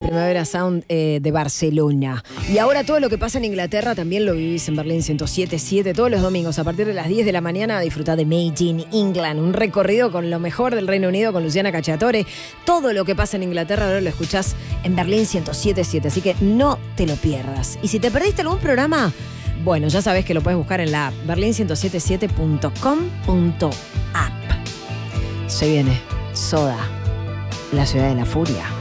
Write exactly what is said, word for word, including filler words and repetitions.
Primavera Sound eh, de Barcelona. Y ahora todo lo que pasa en Inglaterra también lo vivís en Berlín ciento siete punto siete todos los domingos a partir de las diez de la mañana a disfrutar de Made in England, un recorrido con lo mejor del Reino Unido con Luciana Cacciatore. Todo lo que pasa en Inglaterra ahora lo escuchás en Berlín ciento siete punto siete, así que no te lo pierdas. Y si te perdiste algún programa, bueno, ya sabés que lo puedes buscar en la app berlin ciento siete punto siete punto com punto app. Se viene Soda, la ciudad de la furia.